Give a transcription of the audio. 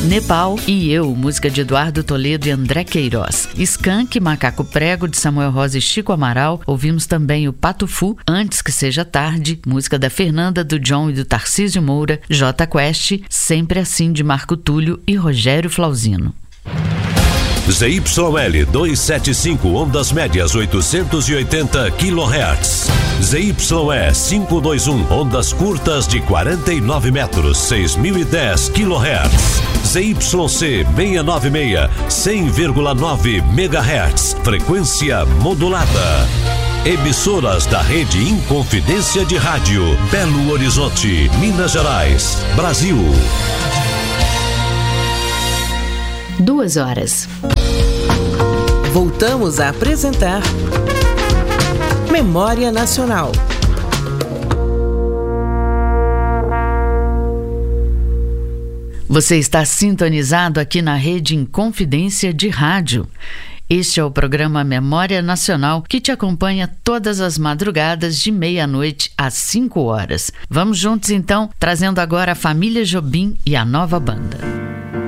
Nepal e Eu, música de Eduardo Toledo e André Queiroz. Skank, Macaco Prego, de Samuel Rosa e Chico Amaral. Ouvimos também o Patufu, Antes que Seja Tarde, música da Fernanda, do John e do Tarcísio Moura. J Quest, Sempre Assim, de Marco Túlio e Rogério Flauzino. ZYL 275, ondas médias 880 kHz. ZYE 521, ondas curtas de 49 metros, 6010 kHz. ZYC 696, 100,9 MHz, frequência modulada. Emissoras da Rede Inconfidência de Rádio, Belo Horizonte, Minas Gerais, Brasil. 2 horas. Voltamos a apresentar Memória Nacional. Você está sintonizado aqui na Rede Inconfidência de Rádio. Este é o programa Memória Nacional, que te acompanha todas as madrugadas de meia-noite às 5 horas. Vamos juntos então, trazendo agora a família Jobim e a nova banda.